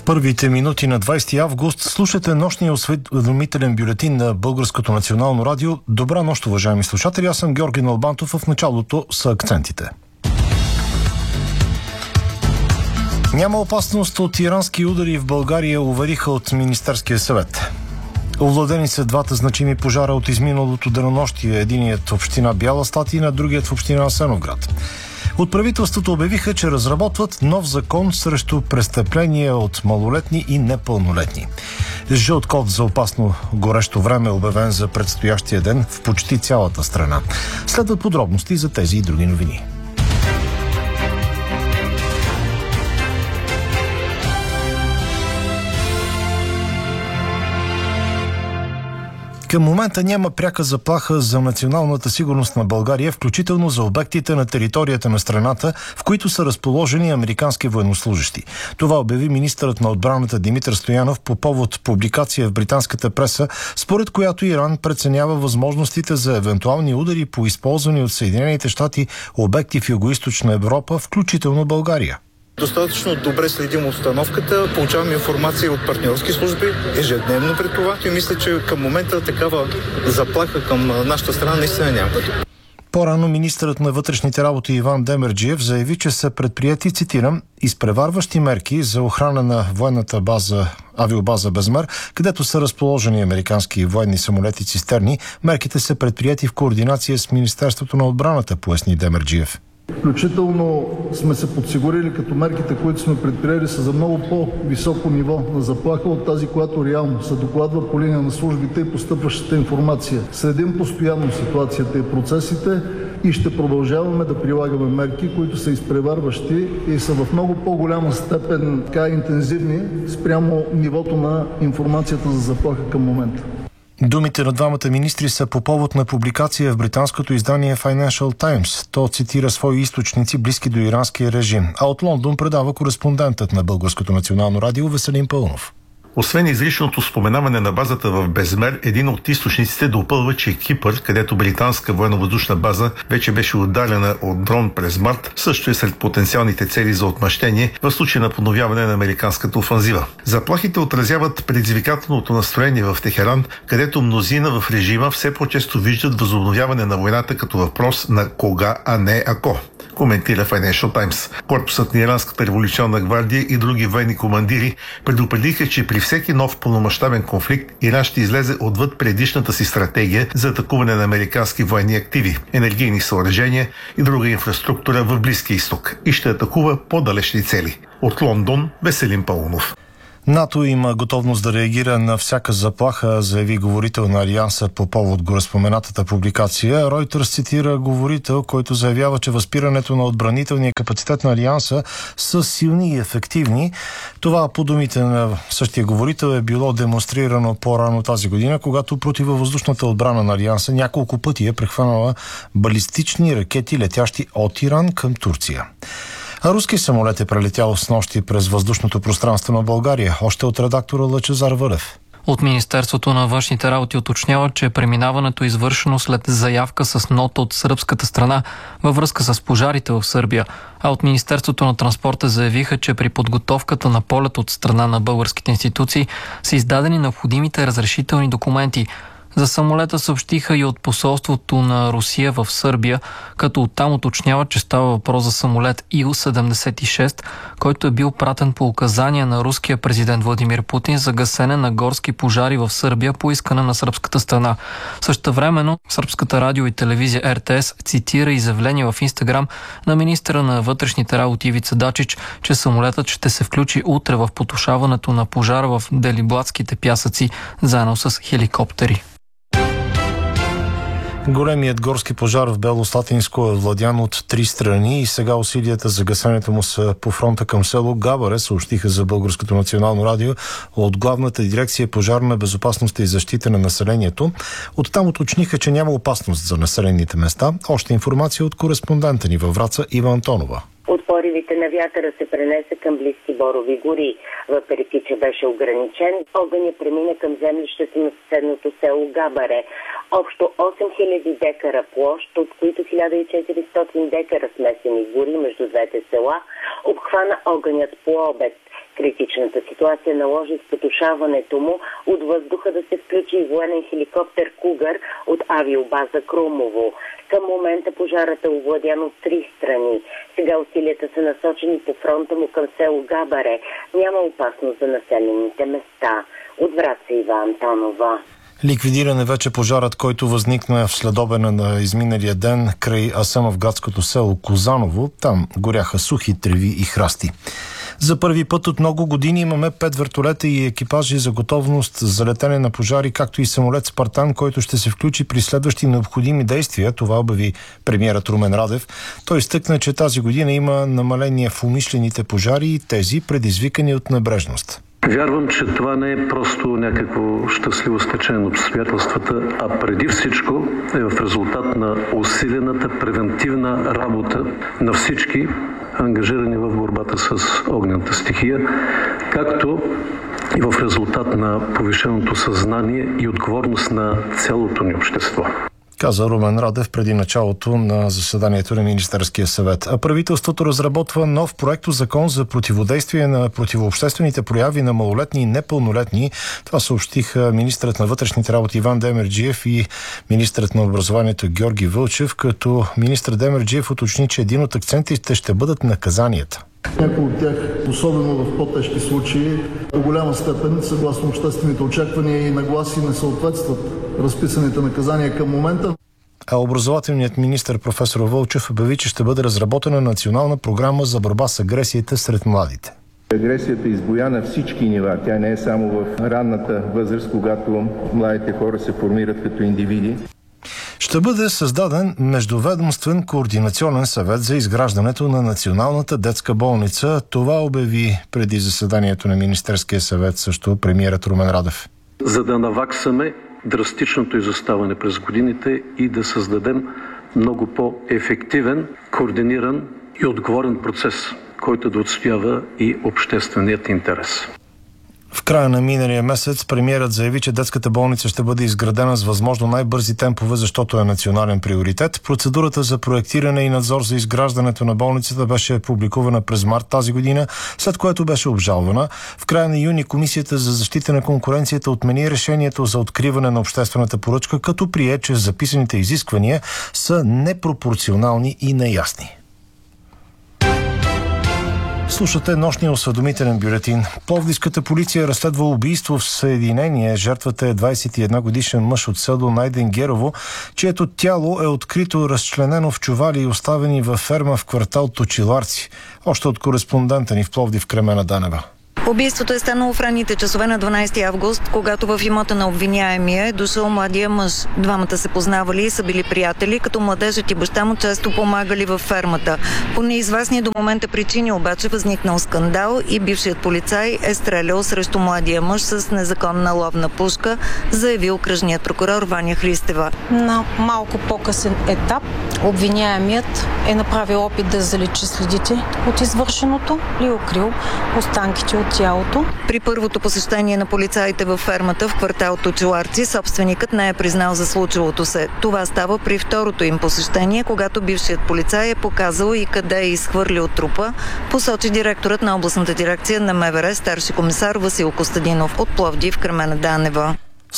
Първите минути на 20 август слушате нощния осведомителен бюлетин на Българското национално радио. Добра нощ, уважаеми слушатели. Аз съм Георги Налбантов. В началото са акцентите. Няма опасност от ирански удари в България, увериха от Министерския съвет. Овладени са двата значими пожара от изминалото денонощие. Единият в община Бяла Слатина, другият в община Асеновград. От правителството обявиха, че разработват нов закон срещу престъпления от малолетни и непълнолетни. Жълт код за опасно горещо време е обявен за предстоящия ден в почти цялата страна. Следват подробности за тези и други новини. Към момента няма пряка заплаха за националната сигурност на България, включително за обектите на територията на страната, в които са разположени американски военнослужещи. Това обяви министърът на отбраната Димитър Стоянов по повод публикация в британската преса, според която Иран преценява възможностите за евентуални удари по използвани от Съединените щати обекти в Югоизточна Европа, включително България. Достатъчно добре следим обстановката, получаваме информация от партньорски служби ежедневно при това и мисля, че към момента такава заплаха към нашата страна наистина няма. По-рано министърът на вътрешните работи Иван Демерджиев заяви, че са предприети, цитирам, изпреварващи мерки за охрана на военната авиобаза Безмер, където са разположени американски военни самолети цистерни. Мерките са предприети в координация с Министерството на отбраната, поясни Демерджиев. Включително сме се подсигурили, като мерките, които сме предприели, са за много по-високо ниво на заплаха от тази, която реално се докладва по линия на службите и постъпващата информация. Следим постоянно ситуацията и процесите и ще продължаваме да прилагаме мерки, които са изпреварващи и са в много по-голяма степен интензивни спрямо нивото на информацията за заплаха към момента. Думите на двамата министри са по повод на публикация в британското издание Financial Times. То цитира свои източници, близки до иранския режим. А от Лондон предава кореспондентът на Българското национално радио Веселин Пълнов. Освен изричното споменаване на базата в Безмер, един от източниците допълва, че Кипър, където британска военновъздушна база вече беше ударена от дрон през март, също е сред потенциалните цели за отмъщение в случай на подновяване на американската офанзива. Заплахите отразяват предизвикателното настроение в Техеран, където мнозина в режима все по-често виждат възобновяване на войната като въпрос на кога, а не ако, коментира Financial Times. Корпусът на Иранската революционна гвардия и други военни командири предупредиха, че при всеки нов пълномащабен конфликт Иран ще излезе отвъд предишната си стратегия за атакуване на американски военни активи, енергийни съоръжения и друга инфраструктура в Близкия изток и ще атакува по-далечни цели. От Лондон Веселин Пълнов. НАТО има готовност да реагира на всяка заплаха, заяви говорител на Алианса по повод гореспоменатата публикация. Ройтерс цитира говорител, който заявява, че възпирането на отбранителния капацитет на Алианса са силни и ефективни. Това, по думите на същия говорител, е било демонстрирано по-рано тази година, когато противовъздушната отбрана на Алианса няколко пъти е прехванала балистични ракети, летящи от Иран към Турция. А руски самолет е прелетял снощи през въздушното пространство на България. Още от редактора Лъчезар Вълев. От Министерството на външните работи уточнява, че преминаването е извършено след заявка с нота от сръбската страна във връзка с пожарите в Сърбия. А от Министерството на транспорта заявиха, че при подготовката на полет от страна на българските институции са издадени необходимите разрешителни документи. За самолета съобщиха и от посолството на Русия в Сърбия, като оттам уточняват, че става въпрос за самолет Ил-76, който е бил пратен по указания на руския президент Владимир Путин за гасене на горски пожари в Сърбия по искане на сръбската страна. Същевременно сръбската радио и телевизия РТС цитира изявление в Инстаграм на министъра на вътрешните работи Ивица Дачич, че самолетът ще се включи утре в потушаването на пожара в Делиблатските пясъци заедно с хеликоптери. Големият горски пожар в Белослатинско е владян от 3 страни и сега усилията за гасенето му са по фронта към село Габаре, съобщиха за Българското национално радио от Главната дирекция пожарна безопасност и защита на населението. Оттам уточниха, че няма опасност за населените места. Още информация от кореспондента ни във Враца Ива Антонова. От поривите на вятъра се пренесе към близки борови гори. Въпреки че беше ограничен, огъня премина към землището на съседното село Габаре. Общо 8000 декара площ, от които 1400 декара смесени гори между двете села, обхвана огънят по обед. Критичната ситуация наложи спотушаването му от въздуха да се включи и военен хеликоптер Кугър от авиобаза Крумово. Към момента пожарът е овладян от 3 страни. Сега усилията са насочени по фронта му към село Габаре. Няма опасност за населените места. От Враца Ива Антонова. Ликвидиран е вече пожарът, който възникна в следобедна на изминалия ден край асамовградското село Козаново. Там горяха сухи треви и храсти. За първи път от много години имаме 5 вертолета и екипажи за готовност за летене на пожари, както и самолет Спартан, който ще се включи при следващи необходими действия. Това обяви премиерът Румен Радев. Той изтъкна, че тази година има намаление в умишлените пожари и тези, предизвикани от небрежност. Вярвам, че това не е просто някакво щастливо стечение на обстоятелствата, а преди всичко е в резултат на усилената превентивна работа на всички ангажирани в борбата с огнената стихия, както и в резултат на повишеното съзнание и отговорност на цялото ни общество. Каза Румен Радев преди началото на заседанието на Министерския съвет. А правителството разработва нов проектозакон за противодействие на противообществените прояви на малолетни и непълнолетни. Това съобщиха министърът на вътрешните работи Иван Демерджиев и министърът на образованието Георги Вълчев, като министър Демерджиев уточни, че един от акцентите ще бъдат наказанията. Някои от тях, особено в по-тежки случаи, до голяма степен, съгласно обществените очаквания и нагласи, не съответстват разписаните наказания към момента. А образователният министър професор Вълчев обяви, че ще бъде разработена национална програма за борба с агресията сред младите. Агресията избуя на всички нива. Тя не е само в ранната възраст, когато младите хора се формират като индивиди. Ще бъде създаден междуведомствен координационен съвет за изграждането на Националната детска болница. Това обяви преди заседанието на Министерския съвет също премиерът Румен Радев. За да наваксаме драстичното изоставане през годините и да създадем много по-ефективен, координиран и отговорен процес, който да отстоява и общественият интерес. В края на миналия месец премиерът заяви, че детската болница ще бъде изградена с възможно най-бързи темпове, защото е национален приоритет. Процедурата за проектиране и надзор за изграждането на болницата беше публикувана през март тази година, след което беше обжалвана. В края на юни Комисията за защита на конкуренцията отмени решението за откриване на обществената поръчка, като прие, че записаните изисквания са непропорционални и неясни. Слушате нощния осведомителен бюлетин. Пловдивската полиция разследва убийство в Съединение. Жертвата е 21-годишен мъж от село Найден Герово, чието тяло е открито разчленено в чували и оставени във ферма в квартал Точиларци. Още от кореспондента ни в Пловдив Кремена Данева. Убийството е станало в ранните часове на 12 август, когато в имота на обвиняемия е дошъл младия мъж. Двамата се познавали и са били приятели, като младежът и баща му често помагали във фермата. По неизвестни до момента причини обаче възникнал скандал и бившият полицай е стрелял срещу младия мъж с незаконна ловна пушка, заяви окръжният прокурор Ваня Христева. На малко по-късен етап обвиняемият е направил опит да заличи следите от извършеното и укрил останките от тялото. При първото посещение на полицаите във фермата в квартал Точиларци, собственикът не е признал за случилото се. Това става при второто им посещение, когато бившият полицай е показал и къде е изхвърлил трупа, посочи директорът на областната дирекция на МВР, старши комисар Васил Костадинов от Пловдив Кремена Данева.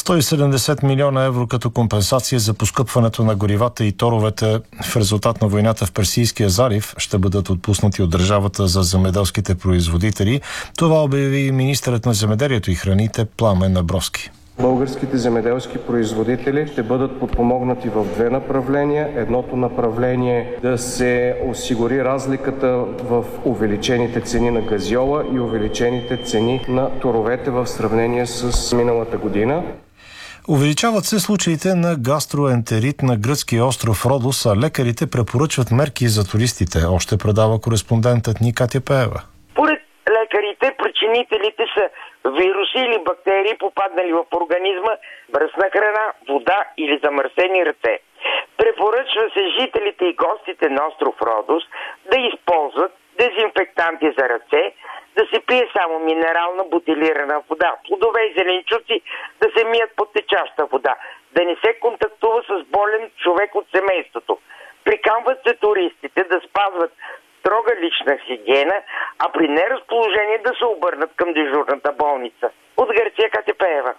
170 милиона евро като компенсация за поскъпването на горивата и торовете в резултат на войната в Персийския залив ще бъдат отпуснати от държавата за земеделските производители. Това обяви министърът на земеделието и храните Пламен Абровски. Българските земеделски производители ще бъдат подпомогнати в две направления. Едното направление е да се осигури разликата в увеличените цени на газьола и увеличените цени на торовете в сравнение с миналата година. Увеличават се случаите на гастроентерит на гръцкия остров Родос, а лекарите препоръчват мерки за туристите. Още предава кореспондентът ни Катя Пеева. Според лекарите причинителите са вируси или бактерии, попаднали в организма, мръсна храна, вода или замърсени ръце. Препоръчва се жителите и гостите на остров Родос да използват дезинфектанти за ръце, да се пие само минерална бутилирана вода, плодове и зеленчуци да се мият под течаща вода, да не се контактува с болен човек от семейството. Приканват се туристите да спазват строга лична хигиена, а при неразположение да се обърнат към дежурната болница. От Гърция Катепеева.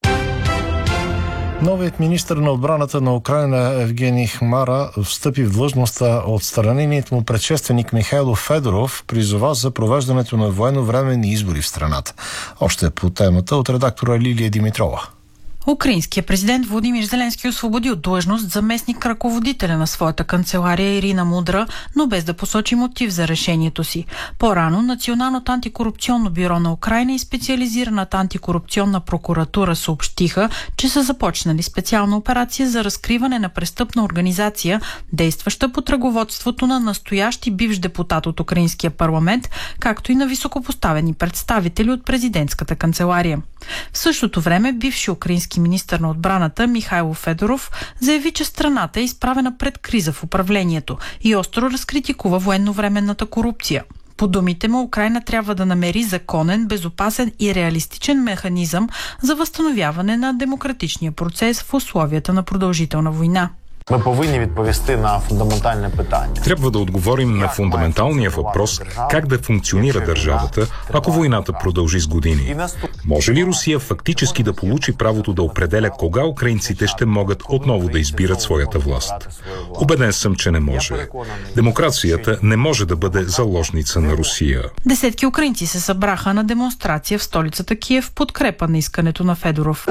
Новият министър на отбраната на Украйна Евгений Хмара встъпи в длъжността. Отстраненият му предшественик Михайло Федоров призова за провеждането на военновременни избори в страната. Още по темата от редактора Лилия Димитрова. Украинският президент Володимир Зеленски освободи от длъжност заместник ръководителя на своята канцелария Ирина Мудра, но без да посочи мотив за решението си. По-рано Националното антикорупционно бюро на Украйна и специализираната антикорупционна прокуратура съобщиха, че са започнали специална операция за разкриване на престъпна организация, действаща под ръководството на настоящ и бивш депутат от Украинския парламент, както и на високопоставени представители от президентската канцелария. В същото време бивши украински министър на отбраната Михайло Федоров заяви, че страната е изправена пред криза в управлението и остро разкритикува военновременната корупция. По думите му, Украйна трябва да намери законен, безопасен и реалистичен механизъм за възстановяване на демократичния процес в условията на продължителна война. Ми повинні відповісти на фундаментальне питання. Трябва да отговорим на фундаменталния въпрос как да функционира държавата, ако войната продължи с години. Може ли Русия фактически да получи правото да определя кога украинците ще могат отново да избират своята власт? Убеден съм, че не може. Демокрацията не може да бъде заложница на Русия. Десетки украинци се събраха на демонстрация в столицата Киев в подкрепа на искането на Федоров.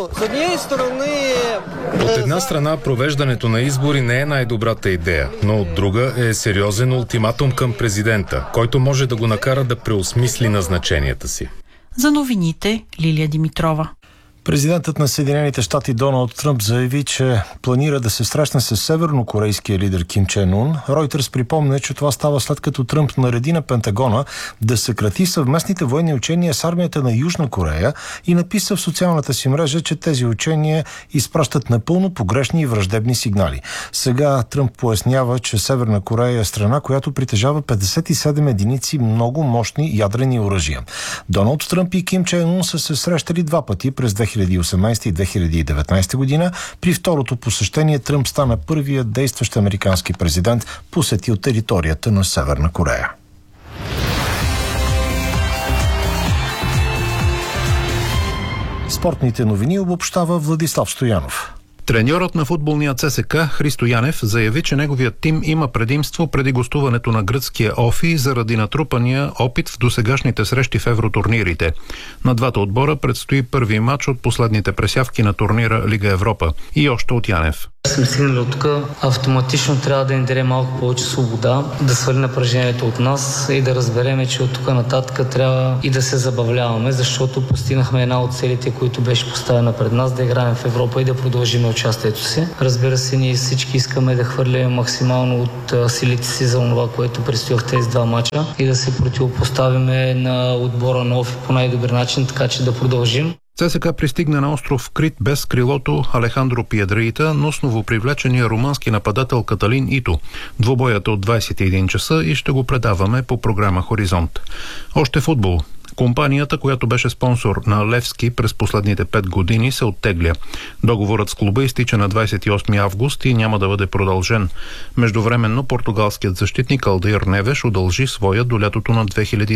От една страна, провеждането на избори не е най-добрата идея, но от друга е сериозен ултиматум към президента, който може да го накара да преосмисли назначенията си. За новините Лилия Димитрова. Президентът на Съединените щати Доналд Тръмп заяви, че планира да се срещне с севернокорейския лидер Ким Чен Ун. Ройтерс припомня, че това става след като Тръмп нареди на Пентагона да съкрати съвместните военни учения с армията на Южна Корея и написа в социалната си мрежа, че тези учения изпращат напълно погрешни и враждебни сигнали. Сега Тръмп пояснява, че Северна Корея е страна, която притежава 57 единици много мощни ядрени оръжия. Доналд Тръмп и Ким Чен Ун са се срещали два пъти през 2018 и 2019 година. При второто посещение Тръмп стана първият действащ американски президент, посетил територията на Северна Корея. Спортните новини обобщава Владислав Стоянов. Треньорът на футболния ЦСКА Христо Янев заяви, че неговият тим има предимство преди гостуването на гръцкия Офи заради натрупания опит в досегашните срещи в евротурнирите. На двата отбора предстои първи матч от последните пресявки на турнира Лига Европа. И още от Янев. Сме стигнали от тук, автоматично трябва да им даде малко повече свобода, да свали напрежението от нас и да разбереме, че от тук нататък трябва и да се забавляваме, защото постигнахме една от целите, които беше поставена пред нас, да играем в Европа и да продължим участието си. Разбира се, ние всички искаме да хвърлим максимално от силите си за това, което предстои в тези два мача и да се противопоставиме на отбора на Офи по най-добър начин, така че да продължим. ЦСКА пристигна на остров Крит без крилото Алехандро Пиедраита, но с новопривлечения румънски нападател Каталин Ито. Двобоят от 21 часа и ще го предаваме по програма Хоризонт. Още футбол. Компанията, която беше спонсор на Левски през последните 5 години, се оттегля. Договорът с клуба изтича на 28 август и няма да бъде продължен. Междувременно португалският защитник Алдаир Невеш удължи своя до лятото на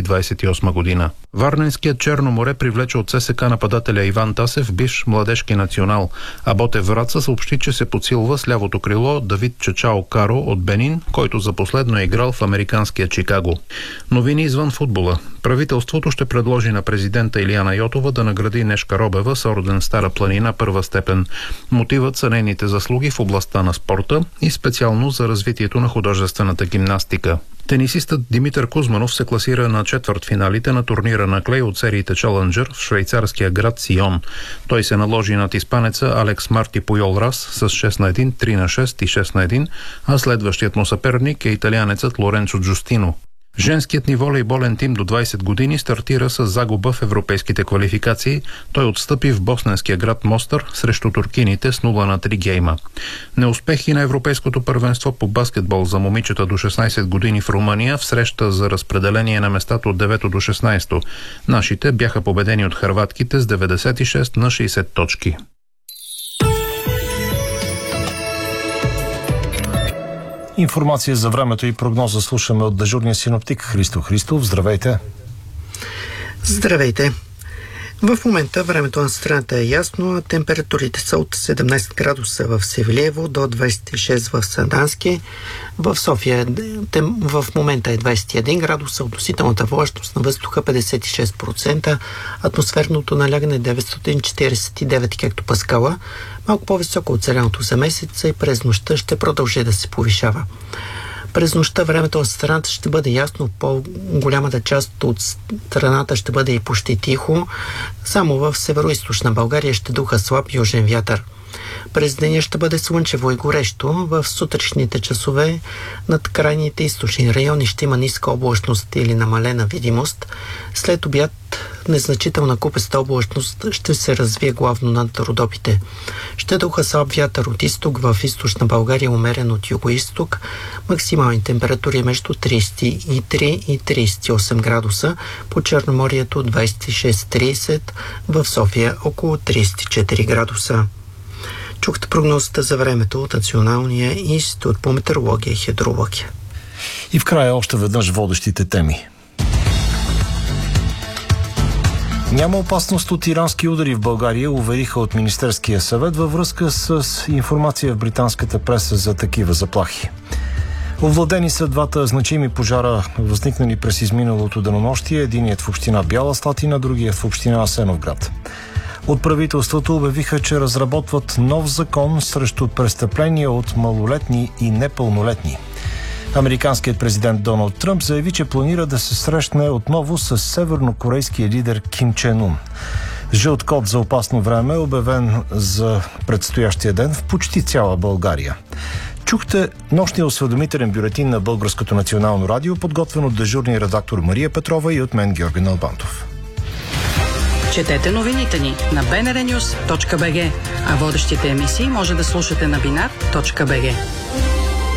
2028 година. Варненският Черно море привлече от ЦСКА нападателя Иван Тасев, бивш младежки национал. А Ботев Враца съобщи, че се подсилва с лявото крило Давид Чачао Каро от Бенин, който за последно е играл в американския Чикаго. Новини извън футбола. Правителството ще предложи на президента Илияна Йотова да награди Нешка Робева с орден Стара планина първа степен. Мотивът са нейните заслуги в областта на спорта и специално за развитието на художествената гимнастика. Тенисистът Димитър Кузманов се класира на четвъртфиналите на турнира на клей от сериите Челенджър в швейцарския град Сион. Той се наложи над испанеца Алекс Марти Пуйол Рас с 6-1, 3-6 и 6-1, а следващият му съперник е италианецът Лоренцо Джустино. Женският ни волейболен тим до 20 години стартира с загуба в европейските квалификации. Той отстъпи в босненския град Мостър срещу туркините с 0-3 гейма. Неуспехи на европейското първенство по баскетбол за момичета до 16 години в Румъния в среща за разпределение на местата от 9 до 16. Нашите бяха победени от хърватките с 96 на 60 точки. Информация за времето и прогноза слушаме от дежурния синоптик Христо Христов. Здравейте! Здравейте! В момента времето на страната е ясно, а температурите са от 17 градуса в Севлиево до 26 в Сандански. В София в момента е 21 градуса, относителната влажност на въздуха 56%, атмосферното налягане 949 хектопаскала, малко по-високо от зеленото за месеца и през нощта ще продължи да се повишава. През нощта времето на страната ще бъде ясно, по-голямата част от страната ще бъде и почти тихо. Само в северо-источна България ще духа слаб южен вятър. През деня ще бъде слънчево и горещо. В сутрешните часове над крайните източни райони ще има ниска облачност или намалена видимост. След обяд незначителна купеста облачност ще се развие главно над Родопите. Ще духа слаб вятър от изток, в източна България умерен от юго-изток. Максимални температури между 33 и 38 градуса, по Черноморието 26-30, в София около 34 градуса. Чухте прогнозата за времето от Националния институт по метеорология и хидрология. И в края още веднъж водещите теми. Няма опасност от ирански удари в България, увериха от Министерския съвет във връзка с информация в британската преса за такива заплахи. Овладени са двата значими пожара, възникнали през изминалото денонощие, единият в община Бяла Слатина, другият в община Асеновград. От правителството обявиха, че разработват нов закон срещу престъпления от малолетни и непълнолетни. Американският президент Доналд Тръмп заяви, че планира да се срещне отново с севернокорейския лидер Ким Чен Ун. Жълт код за опасно време е обявен за предстоящия ден в почти цяла България. Чухте нощния осведомителен бюлетин на Българското национално радио, подготвен от дежурния редактор Мария Петрова и от мен Георги Налбантов. Четете новините ни на bnrnews.bg, а водещите емисии може да слушате на binar.bg.